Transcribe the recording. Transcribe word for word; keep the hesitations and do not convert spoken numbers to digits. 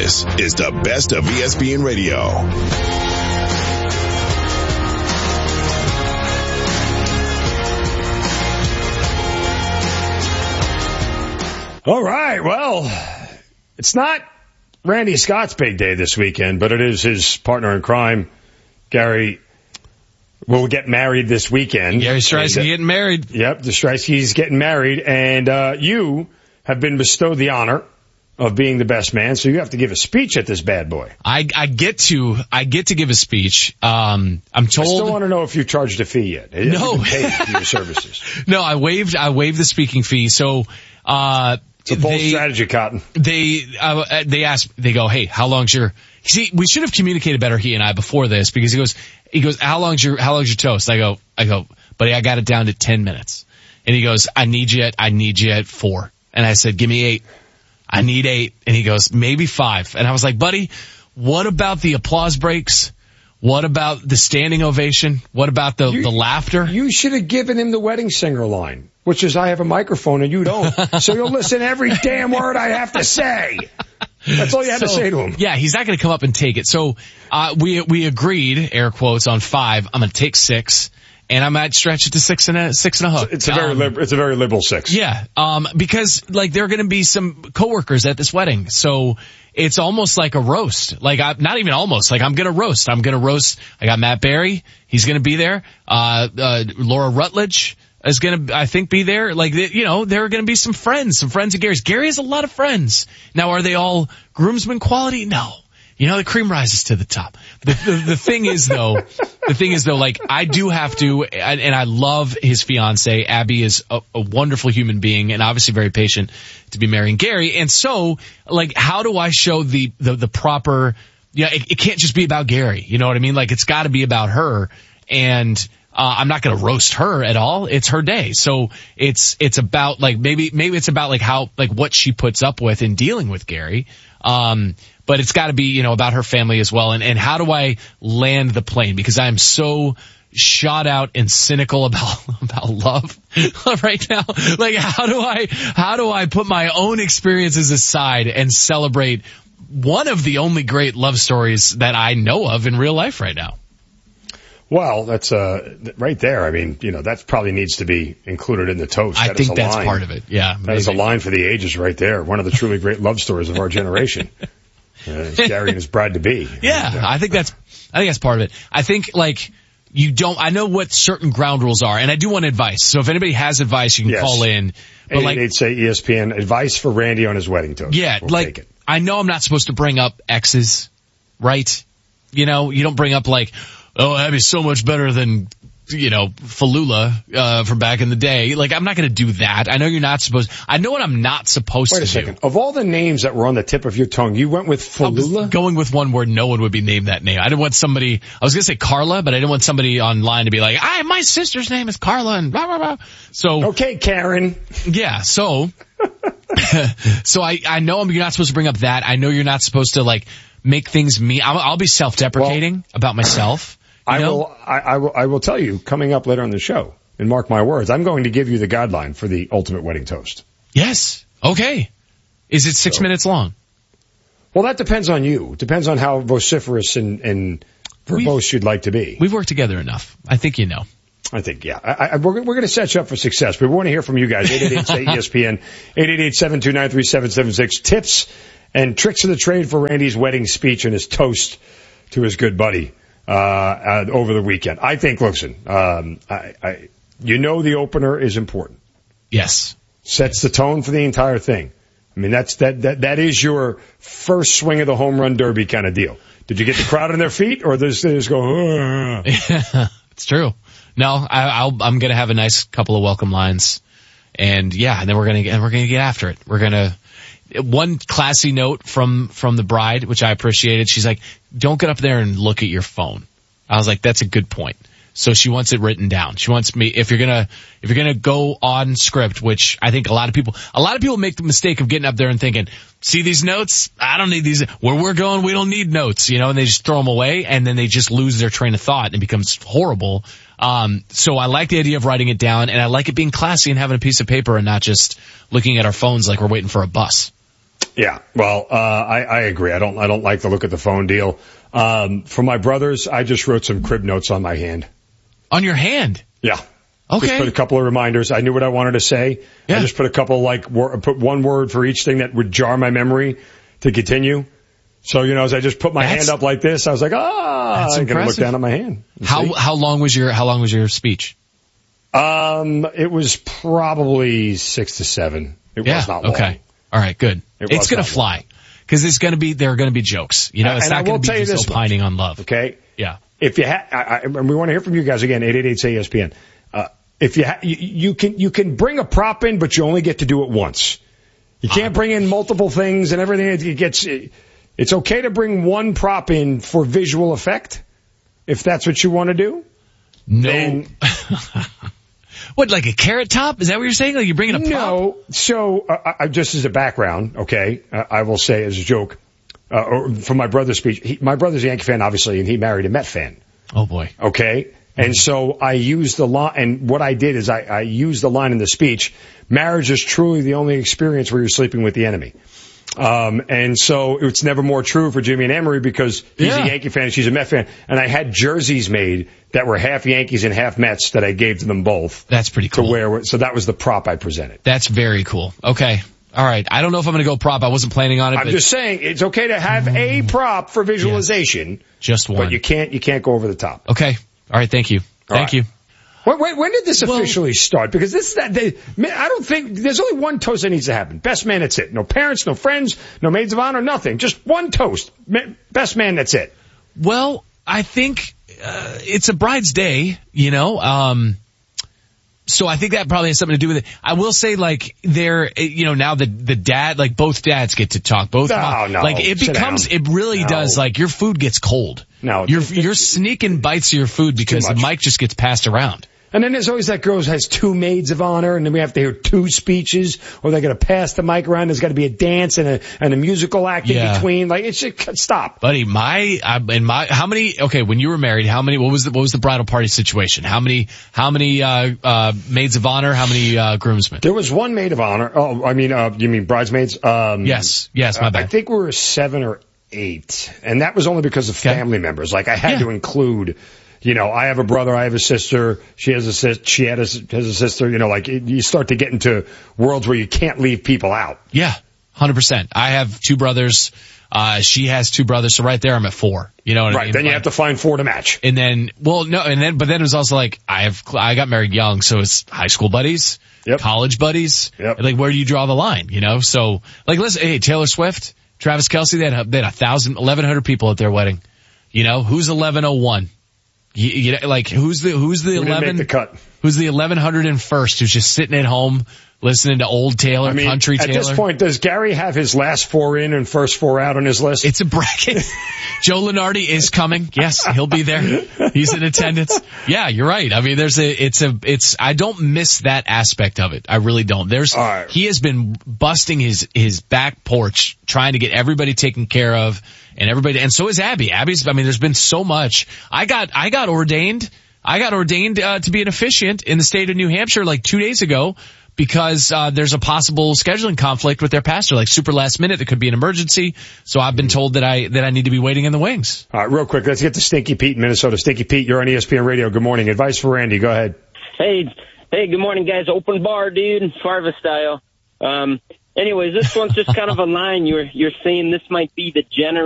This is the best of E S P N Radio. All right, well, it's not Randy Scott's big day this weekend, but it is his partner in crime, Gary, will get married this weekend. Gary Striewski getting married. Yep, the Striewski's getting married, and uh, you have been bestowed the honor of being the best man, so you have to give a speech at this bad boy. I, I get to I get to give a speech. Um, I'm told. I still want to know if you charged a fee yet. Have no, you been paid for your services. No, I waived I waived the speaking fee. So uh, it's a bold they, strategy, Cotton. They uh, they asked. They go, hey, how long's your? See, we should have communicated better, he and I, before this, because he goes he goes, how long's your how long's your toast? I go I go, buddy, I got it down to ten minutes, and he goes, I need you at I need you at four, and I said, give me eight. I need eight. And he goes, maybe five. And I was like, buddy, what about the applause breaks? What about the standing ovation? What about the, you, the laughter? You should have given him the wedding singer line, which is, I have a microphone and you don't. So you'll listen to every damn word I have to say. That's all you had so, to say to him. Yeah, he's not going to come up and take it. So, uh, we, we agreed, air quotes, on five. I'm going to take six. And I might stretch it to six and a six and a hook. It's a very um, liberal, it's a very liberal six. Yeah, um, because like there are going to be some coworkers at this wedding, so it's almost like a roast. Like I, not even almost. Like I'm going to roast. I'm going to roast. I got Matt Berry. He's going to be there. Uh, uh, Laura Rutledge is going to, I think, be there. Like you know, there are going to be some friends, some friends of Gary's. Gary has a lot of friends. Now, are they all groomsmen quality? No. You know, the cream rises to the top. The, the, the thing is though, the thing is though, like I do have to, and, and I love his fiance. Abby is a, a wonderful human being and obviously very patient to be marrying Gary. And so, like, how do I show the, the, the proper, yeah, it, it can't just be about Gary. You know what I mean? Like it's gotta be about her. And, uh, I'm not gonna roast her at all. It's her day. So it's, it's about like, maybe, maybe it's about like how, like what she puts up with in dealing with Gary. Um, But it's got to be, you know, about her family as well. And, and how do I land the plane? Because I'm so shot out and cynical about, about love right now. Like, how do I, how do I put my own experiences aside and celebrate one of the only great love stories that I know of in real life right now? Well, that's, uh, right there. I mean, you know, that probably needs to be included in the toast. I that think that's line. part of it. Yeah. That is a line for the ages right there. One of the truly great love stories of our generation. Uh, Gary and his bride to be. Yeah, and, uh, I think that's, I think that's part of it. I think like you don't, I know what certain ground rules are and I do want advice. So if anybody has advice, you can yes. call in. But like, eight say E S P N advice for Randy on his wedding toast. Yeah, we'll like I know I'm not supposed to bring up exes, right? You know, you don't bring up like, oh, Abby's so much better than, you know, Falula, uh, from back in the day. Like, I'm not gonna do that. I know you're not supposed, I know what I'm not supposed Wait to a second. do. Of all the names that were on the tip of your tongue, you went with Falula? Going with one where no one would be named that name. I didn't want somebody, I was gonna say Carla, but I didn't want somebody online to be like, I, my sister's name is Carla and blah, blah, blah. So. Okay, Karen. Yeah, so. so I, I know I'm, you're not supposed to bring up that. I know you're not supposed to like make things me. I'll, I'll be self-deprecating well, about myself. I know? will, I, I will, I will tell you coming up later on the show, and mark my words, I'm going to give you the guideline for the ultimate wedding toast. Yes. Okay. Is it six so, minutes long? Well, that depends on you. It depends on how vociferous and, and verbose we've, you'd like to be. We've worked together enough. I think you know. I think, yeah. I, I, we're, we're going to set you up for success, but we want to hear from you guys. eight eight eight, say E S P N, eight eight eight, seven two nine, three seven seven six. Tips and tricks of the trade for Randy's wedding speech and his toast to his good buddy. Uh, uh, over the weekend. I think, listen, um, I, I, you know the opener is important. Yes. Sets the tone for the entire thing. I mean, that's, that, that, that is your first swing of the home run derby kind of deal. Did you get the crowd on their feet or does they just go, uh? Yeah, it's true. No, I, I'll, I'm gonna have a nice couple of welcome lines and yeah, and then we're gonna get, we're gonna get after it. We're gonna, one classy note from, from the bride, which I appreciated. She's like, don't get up there and look at your phone. I was like, that's a good point. So she wants it written down. She wants me, if you're gonna, if you're gonna go on script, which I think a lot of people, a lot of people make the mistake of getting up there and thinking, see these notes? I don't need these. Where we're going, we don't need notes, you know, and they just throw them away and then they just lose their train of thought and it becomes horrible. Um, so I like the idea of writing it down and I like it being classy and having a piece of paper and not just looking at our phones like we're waiting for a bus. Yeah, well, uh, I, I agree. I don't, I don't like the look at the phone deal. Um, for my brothers, I just wrote some crib notes on my hand. On your hand? Yeah. Okay. Just put a couple of reminders. I knew what I wanted to say. Yeah. I just put a couple, like, wor- put one word for each thing that would jar my memory to continue. So, you know, as I just put my That's, hand up like this, I was like, ah, that's I'm going to look impressive. down at my hand. How, See? how long was your, how long was your speech? Um, it was probably six to seven. It Yeah. was not long. Okay. All right. Good. It It's was going not to fly. Cause it's going to be, there are going to be jokes. You know, it's And I not going will to tell be you just this opining much, on love. Okay? Yeah. If you ha- I, I, and we want to hear from you guys again, eight eight eight, say E S P N. Uh, if you, ha- you, you can, you can bring a prop in, but you only get to do it once. You can't bring in multiple things and everything. It gets, it's okay to bring one prop in for visual effect. If that's what you want to do. No. Then, What, like a carrot top? Is that what you're saying? Like you're bringing a prop? no. So, uh, I, just as a background, okay, uh, I will say as a joke, uh, or from my brother's speech, he, my brother's a Yankee fan, obviously, and he married a Met fan. Oh boy. Okay. And so I used the line, and what I did is I, I used the line in the speech, marriage is truly the only experience where you're sleeping with the enemy. Um, and so it's never more true for Jimmy and Emery because he's Yeah. a Yankee fan and she's a Met fan. And I had jerseys made that were half Yankees and half Mets that I gave to them both. That's pretty To cool. wear. So that was the prop I presented. That's very cool. Okay. All right. I don't know if I'm going to go prop. I wasn't planning on it. I'm but just saying it's okay to have a prop for visualization, just one. but you can't, you can't go over the top. Okay. All right. Thank you. Thank right. you. When, when, when did this Well- officially start? Because this, that, they, man, I don't think, there's only one toast that needs to happen. Best man, that's it. No parents, no friends, no maids of honor, nothing. Just one toast. Ma- Best man, that's it. Well, I think uh, it's a bride's day, you know. Um, so I think that probably has something to do with it. I will say, like, they're, you know, now the the dad, like, both dads get to talk. Both, No, mom, no, like, it sit becomes, down. it really No. does. Like, your food gets cold. No, you're it's- you're sneaking bites of your food because the much. mic just gets passed around. And then there's always that girl who has two maids of honor, and then we have to hear two speeches, or they're going to pass the mic around. There's got to be a dance and a and a musical act Yeah. in between. Like, it's just, stop. Buddy, my, I, in my, how many, okay, when you were married, how many, what was the, what was the bridal party situation? How many, how many, uh, uh, maids of honor? How many, uh, groomsmen? There was one maid of honor. Oh, I mean, uh, you mean bridesmaids? Um, Yes, yes, my I bad. think we were seven or eight, and that was only because of Okay. family members. Like, I had Yeah. to include, you know, I have a brother, I have a sister, she has a sis, she had a, has a sister. You know, like it, you start to get into worlds where you can't leave people out. Yeah, one hundred percent. I have two brothers. Uh, she has two brothers. So right there, I'm at four. You know what I Right. mean? Then you Like, have to find four to match. and then, well, no, and then, but then it was also like, I have, I got married young, so it's high school buddies, Yep. college buddies. Yep. Like, where do you draw the line, you know? So, like, listen, hey, Taylor Swift, Travis Kelce, they had, they had a thousand, eleven hundred people at their wedding. You know, who's eleven oh one? You, you know, like, who's the, who's the Who didn't eleven, make the cut? who's the eleven hundred and first who's just sitting at home listening to old Taylor, I mean, country at Taylor? this point, does Gary have his last four in and first four out on his list? It's a bracket. Joe Lenardi is coming. Yes, he'll be there. He's in attendance. Yeah, you're right. I mean, there's a, it's a, it's, I don't miss that aspect of it. I really don't. There's, All right. he has been busting his, his back porch trying to get everybody taken care of and everybody, and so is Abby. Abby's, I mean, there's been so much. I got, I got ordained, I got ordained, uh, to be an officiant in the state of New Hampshire like two days ago. Because uh there's a possible scheduling conflict with their pastor, like super last minute. There could be an emergency. So I've been told that I that I need to be waiting in the wings. All right, real quick, let's get to Stinky Pete in Minnesota. Stinky Pete, you're on E S P N Radio. Good morning. Advice for Randy. Go ahead. Hey, hey, good morning, guys. Open bar, dude, Farva style. Um, anyways, this one's just kind of a line. You're you're saying this might be the generation.